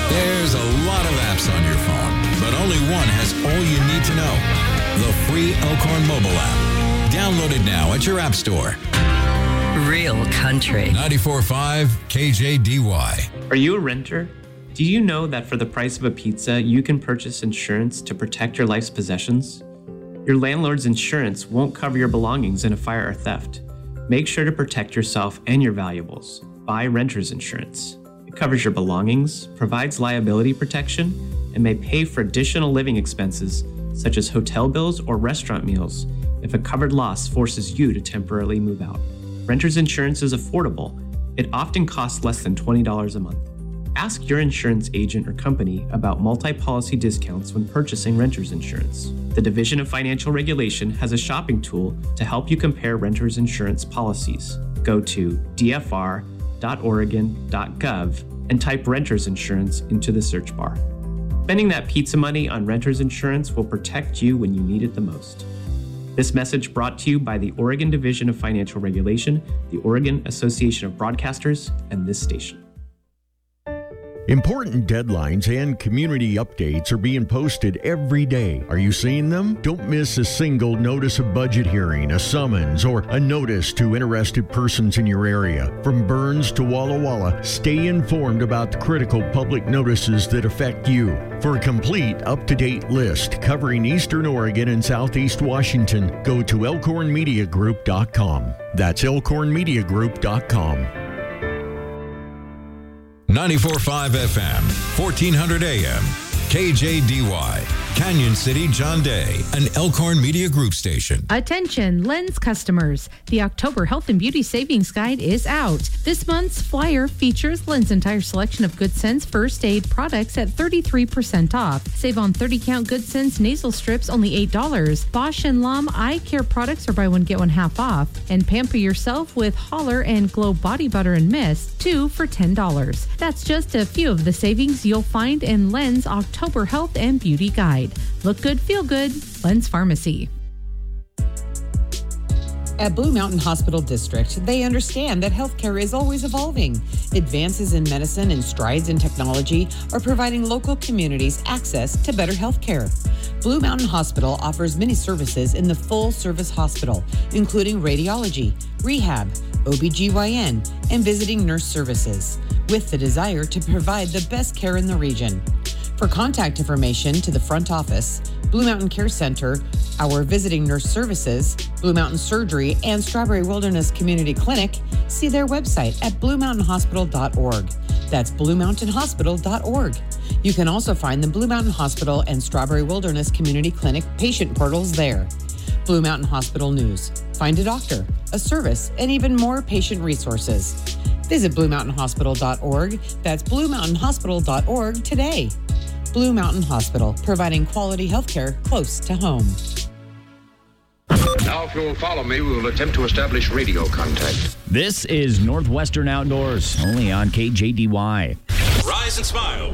There's a lot of apps on your phone, but only one has all you need to know. The free Elkhorn mobile app. Download it now at your app store. Real country. 94.5 KJDY. Are you a renter? Do you know that for the price of a pizza, you can purchase insurance to protect your life's possessions? Your landlord's insurance won't cover your belongings in a fire or theft. Make sure to protect yourself and your valuables. Buy renter's insurance. It covers your belongings, provides liability protection, and may pay for additional living expenses such as hotel bills or restaurant meals if a covered loss forces you to temporarily move out. Renter's insurance is affordable. It often costs less than $20 a month. Ask your insurance agent or company about multi-policy discounts when purchasing renter's insurance. The Division of Financial Regulation has a shopping tool to help you compare renter's insurance policies. Go to dfr.oregon.gov and type renter's insurance into the search bar. Spending that pizza money on renter's insurance will protect you when you need it the most. This message brought to you by the Oregon Division of Financial Regulation, the Oregon Association of Broadcasters, and this station. Important deadlines and community updates are being posted every day. Are you seeing them? Don't miss a single notice of budget hearing, a summons, or a notice to interested persons in your area. From Burns to Walla Walla, stay informed about the critical public notices that affect you. For a complete, up-to-date list covering Eastern Oregon and Southeast Washington, go to elkhornmediagroup.com. That's elkhornmediagroup.com. 94.5 FM, 1400 AM, KJDY, Canyon City, John Day, an Elkhorn Media Group station. Attention, Lens customers. The October Health and Beauty Savings Guide is out. This month's flyer features Lens' entire selection of Good Sense first aid products at 33% off. Save on 30-count Good Sense nasal strips, only $8. Bosch and Lom eye care products are buy one, get one half off. And pamper yourself with Holler and Glow Body Butter and Mist, 2 for $10. That's just a few of the savings you'll find in Lens' October Health and Beauty Guide. Look good, feel good. Lens Pharmacy. At Blue Mountain Hospital District, they understand that healthcare is always evolving. Advances in medicine and strides in technology are providing local communities access to better healthcare. Blue Mountain Hospital offers many services in the full-service hospital, including radiology, rehab, OBGYN, and visiting nurse services, with the desire to provide the best care in the region. For contact information to the front office, Blue Mountain Care Center, our visiting nurse services, Blue Mountain Surgery, and Strawberry Wilderness Community Clinic, see their website at bluemountainhospital.org. That's bluemountainhospital.org. You can also find the Blue Mountain Hospital and Strawberry Wilderness Community Clinic patient portals there. Blue Mountain Hospital News. Find a doctor, a service, and even more patient resources. Visit bluemountainhospital.org. That's bluemountainhospital.org today. Blue Mountain Hospital, providing quality health care close to home. Now, if you'll follow me, we will attempt to establish radio contact. This is Northwestern Outdoors, only on KJDY. Rise and smile.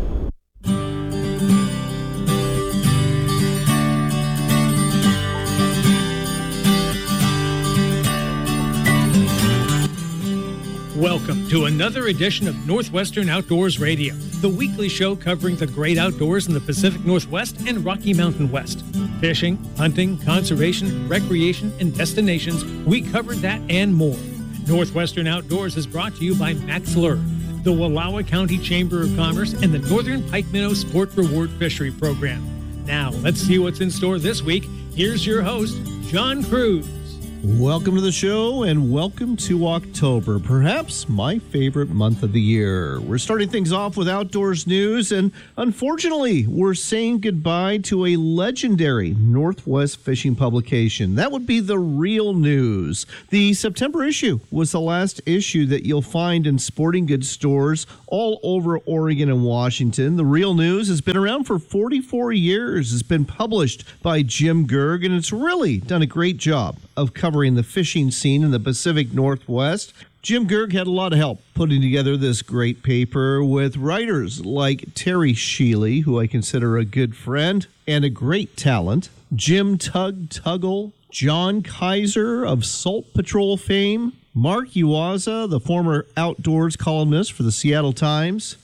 Welcome to another edition of Northwestern Outdoors Radio, the weekly show covering the great outdoors in the Pacific Northwest and Rocky Mountain West. Fishing, hunting, conservation, recreation, and destinations, we covered that and more. Northwestern Outdoors is brought to you by Max Lure, the Wallowa County Chamber of Commerce, and the Northern Pike Minnow Sport Reward Fishery Program. Now, let's see what's in store this week. Here's your host, John Cruz. Welcome to the show and welcome to October, perhaps my favorite month of the year. We're starting things off with outdoors news, and unfortunately, we're saying goodbye to a legendary Northwest fishing publication. That would be The Real News. The September issue was the last issue that you'll find in sporting goods stores all over Oregon and Washington. The Real News has been around for 44 years. It's been published by Jim Gerg, and it's really done a great job of covering the fishing scene in the Pacific Northwest. Jim Gerg had a lot of help putting together this great paper with writers like Terry Sheely, who I consider a good friend and a great talent, Jim Tuggle, John Kaiser of Salt Patrol fame, Mark Uwaza, the former outdoors columnist for the Seattle Times,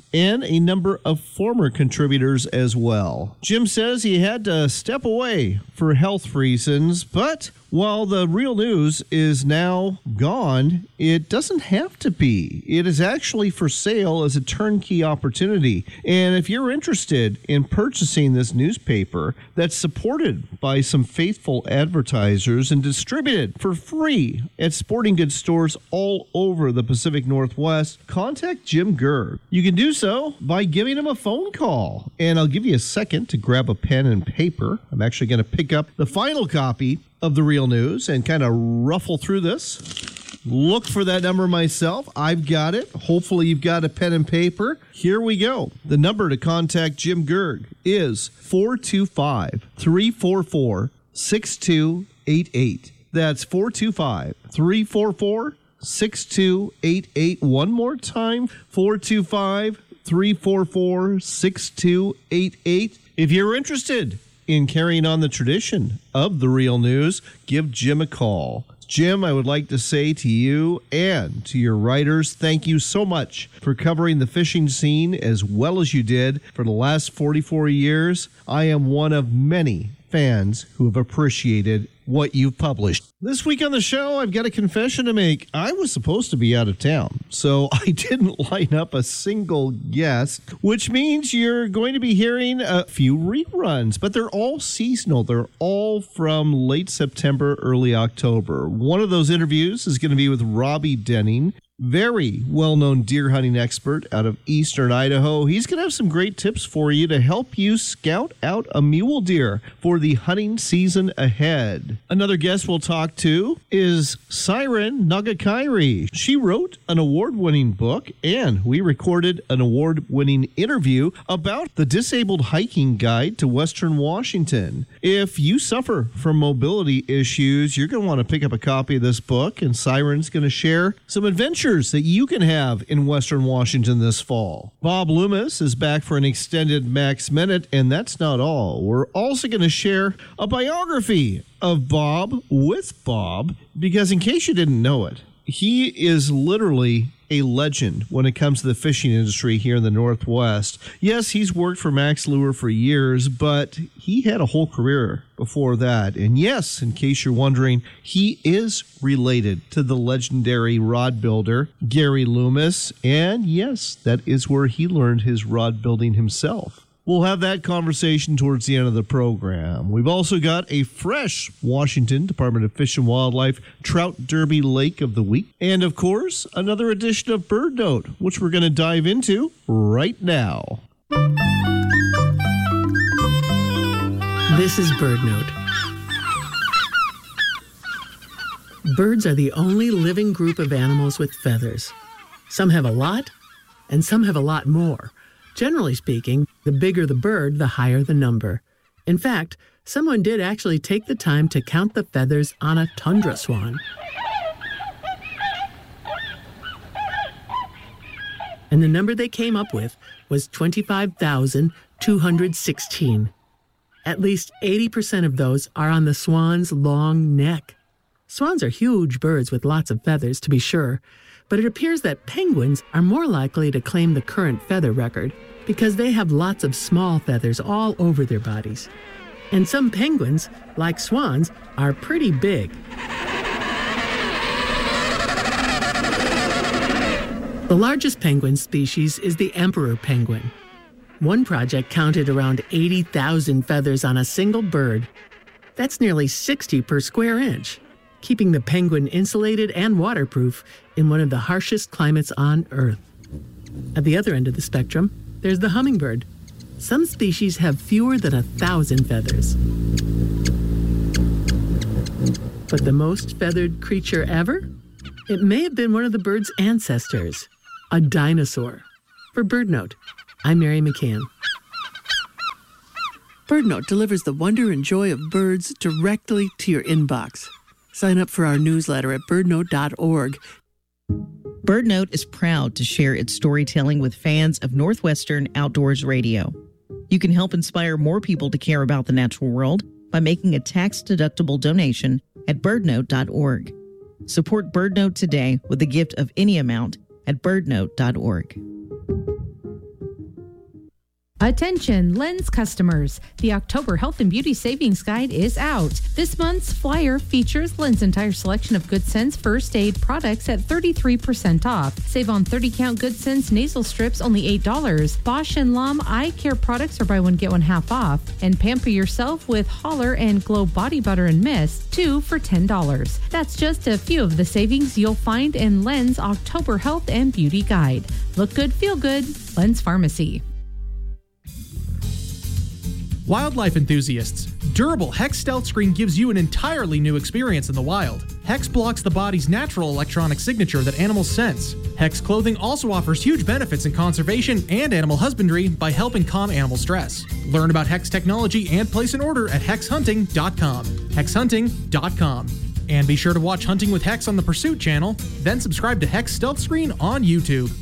and a number of former contributors as well. Jim says he had to step away for health reasons, but while the Real News is now gone, it doesn't have to be. It is actually for sale as a turnkey opportunity. And if you're interested in purchasing this newspaper that's supported by some faithful advertisers and distributed for free at sporting goods stores all over the Pacific Northwest, contact Jim Gerg. You can do so by giving him a phone call. And I'll give you a second to grab a pen and paper. I'm actually going to pick up the final copy of the Real News and kind of ruffle through this. Look for that number myself. I've got it. Hopefully you've got a pen and paper. Here we go. The number to contact Jim Gerg is 425-344-6288. That's 425-344-6288. One more time, 425-344-6288. If you're interested in carrying on the tradition of the Real News, give Jim a call. Jim, I would like to say to you and to your writers, thank you so much for covering the fishing scene as well as you did for the last 44 years. I am one of many fans who have appreciated what you've published. This week on the show, I've got a confession to make. I was supposed to be out of town, so I didn't line up a single guest, which means you're going to be hearing a few reruns, but they're all seasonal. They're all from late September, early October. One of those interviews is going to be with Robbie Denning, very well-known deer hunting expert out of eastern Idaho. He's going to have some great tips for you to help you scout out a mule deer for the hunting season ahead. Another guest we'll talk to is Siren Nagakairi. She wrote an award-winning book, and we recorded an award-winning interview about the Disabled Hiking Guide to Western Washington. If you suffer from mobility issues, you're going to want to pick up a copy of this book, and Siren's going to share some adventures that you can have in Western Washington this fall. Bob Loomis is back for an extended Max Minute, and that's not all. We're also going to share a biography of Bob with Bob, because in case you didn't know it, he is literally a legend when it comes to the fishing industry here in the Northwest. Yes, he's worked for Max Lure for years, but he had a whole career before that. And yes, in case you're wondering, he is related to the legendary rod builder, Gary Loomis. And yes, that is where he learned his rod building himself. We'll have that conversation towards the end of the program. We've also got a fresh Washington Department of Fish and Wildlife Trout Derby Lake of the Week. And, of course, another edition of Bird Note, which we're going to dive into right now. This is Bird Note. Birds are the only living group of animals with feathers. Some have a lot, and some have a lot more. Generally speaking, the bigger the bird, the higher the number. In fact, someone did actually take the time to count the feathers on a tundra swan. And the number they came up with was 25,216. At least 80% of those are on the swan's long neck. Swans are huge birds with lots of feathers, to be sure, but it appears that penguins are more likely to claim the current feather record because they have lots of small feathers all over their bodies. And some penguins, like swans, are pretty big. The largest penguin species is the emperor penguin. One project counted around 80,000 feathers on a single bird. That's nearly 60 per square inch, keeping the penguin insulated and waterproof in one of the harshest climates on Earth. At the other end of the spectrum, there's the hummingbird. Some species have fewer than 1,000 feathers. But the most feathered creature ever? It may have been one of the bird's ancestors, a dinosaur. For Bird Note, I'm Mary McCann. Bird Note delivers the wonder and joy of birds directly to your inbox. Sign up for our newsletter at birdnote.org. BirdNote is proud to share its storytelling with fans of Northwestern Outdoors Radio. You can help inspire more people to care about the natural world by making a tax-deductible donation at birdnote.org. Support BirdNote today with a gift of any amount at birdnote.org. Attention, Lens customers. The October Health and Beauty Savings Guide is out. This month's flyer features Lens' entire selection of Good Sense first aid products at 33% off. Save on 30-count Good Sense nasal strips, only $8. Bosch and Lom eye care products are buy one, get one half off. And pamper yourself with Holler and Glow Body Butter and Mist, 2 for $10. That's just a few of the savings you'll find in Lens' October Health and Beauty Guide. Look good, feel good. Lens Pharmacy. Wildlife enthusiasts, durable Hex Stealth Screen gives you an entirely new experience in the wild. Hex blocks the body's natural electronic signature that animals sense. Hex clothing also offers huge benefits in conservation and animal husbandry by helping calm animal stress. Learn about Hex technology and place an order at hexhunting.com. hexhunting.com. And be sure to watch Hunting with Hex on the Pursuit channel, then subscribe to Hex Stealth Screen on YouTube.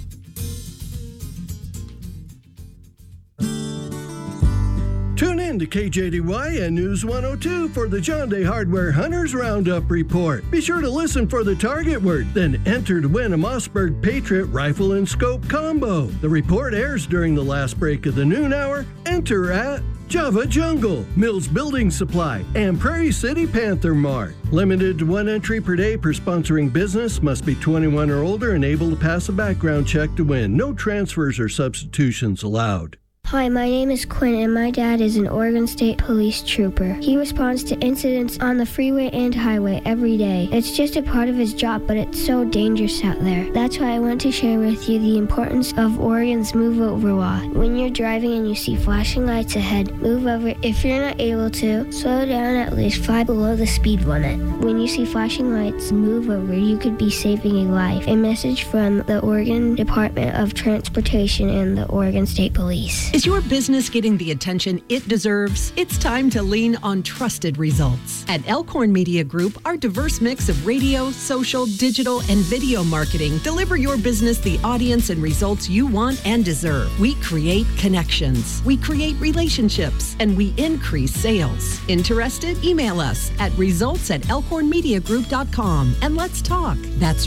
Tune in to KJDY and News 102 for the John Day Hardware Hunters Roundup Report. Be sure to listen for the target word, then enter to win a Mossberg Patriot rifle and scope combo. The report airs during the last break of the noon hour. Enter at Java Jungle, Mills Building Supply, and Prairie City Panther Mart. Limited to 1 entry per day per sponsoring business. Must be 21 or older and able to pass a background check to win. No transfers or substitutions allowed. Hi, my name is Quinn, and my dad is an Oregon State Police trooper. He responds to incidents on the freeway and highway every day. It's just a part of his job, but it's so dangerous out there. That's why I want to share with you the importance of Oregon's Move Over law. When you're driving and you see flashing lights ahead, move over. If you're not able to, slow down at least 5 below the speed limit. When you see flashing lights, move over. You could be saving a life. A message from the Oregon Department of Transportation and the Oregon State Police. Is your business getting the attention it deserves? It's time to lean on trusted results. At Elkhorn Media Group, our diverse mix of radio, social, digital, and video marketing deliver your business the audience and results you want and deserve. We create connections, we create relationships, and we increase sales. Interested? Email us at results@elkhornmediagroup.com and let's talk. That's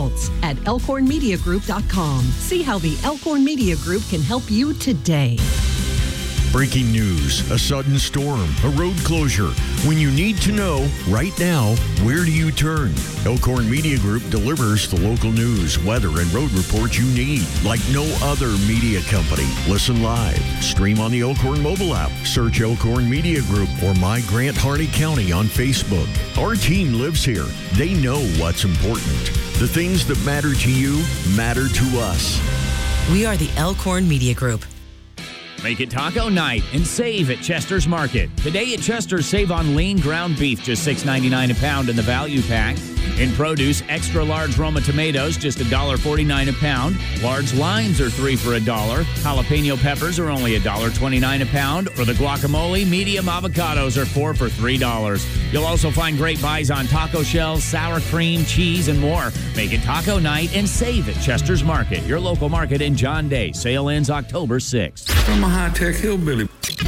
results@elkhornmediagroup.com. See how the Elkhorn Media Group can help you today. Breaking news, a sudden storm, a road closure. When you need to know right now, where do you turn? Elkhorn Media Group delivers the local news, weather, and road reports you need like no other media company. Listen live, stream on the Elkhorn mobile app, search Elkhorn Media Group or My Grant Hardy County on Facebook. Our team lives here. They know what's important. The things that matter to you matter to us. We are the Elkhorn Media Group. Make it taco night and save at Chester's Market. Today at Chester's, save on lean ground beef, just $6.99 a pound in the value pack. In produce, extra large Roma tomatoes, just $1.49 a pound. Large limes are 3 for $1. Jalapeno peppers are only $1.29 a pound. For the guacamole, medium avocados are 4 for $3. You'll also find great buys on taco shells, sour cream, cheese, and more. Make it taco night and save at Chester's Market, your local market in John Day. Sale ends October 6th. I'm a high-tech hillbilly.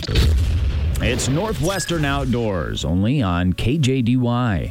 It's Northwestern Outdoors, only on KJDY.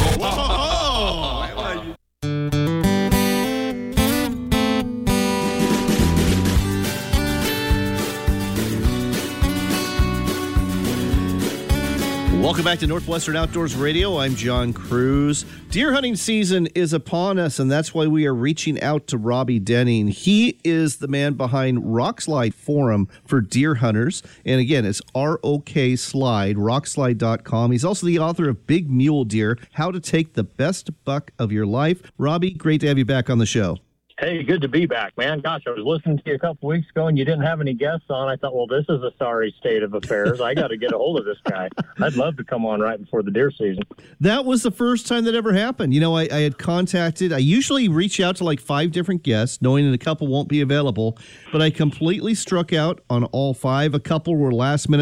Welcome back to Northwestern Outdoors Radio. I'm John Cruz. Deer hunting season is upon us, and that's why we are reaching out to Robbie Denning. He is the man behind Rockslide Forum for deer hunters. And again, it's ROK Slide, rockslide.com. He's also the author of Big Mule Deer, How to Take the Best Buck of Your Life. Robbie, great to have you back on the show. Hey, good to be back, man. Gosh, I was listening to you a couple weeks ago and you didn't have any guests on. I thought, well, this is a sorry state of affairs. I got to get a hold of this guy. I'd love to come on right before the deer season. That was the first time that ever happened. You know, I had contacted, I usually reach out to like 5 different guests, knowing that a couple won't be available, but I completely struck out on all 5. A couple were last minute